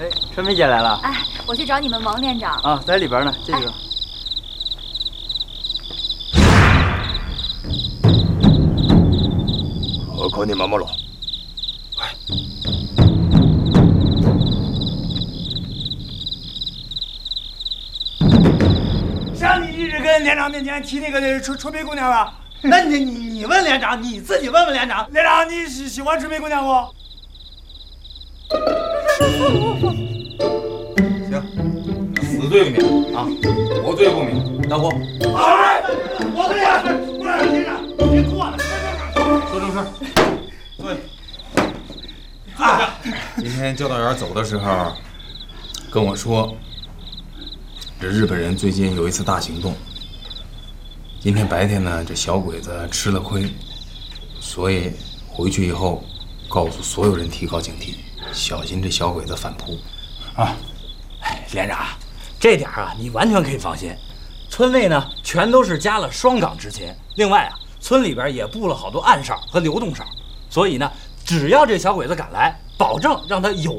哎，春梅姐来了。 哎，我去找你们王连长。 啊，在里边呢，进去吧。 我看你慢慢来。快！ 像你一直跟连长面前提那个春梅姑娘吧？ 那你问连长，你自己问问连长。 连长，你喜欢春梅姑娘不？ 行，死罪不免啊，活罪不免。大伙， 哎，我跟你说，连长，别过了， 说正事。对。今天教导员走的时候跟我说，这日本人最近有一次大行动。今天白天呢，这小鬼子吃了亏，所以回去以后告诉所有人提高警惕，小心这小鬼子反扑。 啊，哎，连长，这点啊，你完全可以放心。村内呢，全都是加了双岗执勤，另外啊，村里边也布了好多暗哨和流动哨，所以呢，只要这小鬼子敢来，保证让他有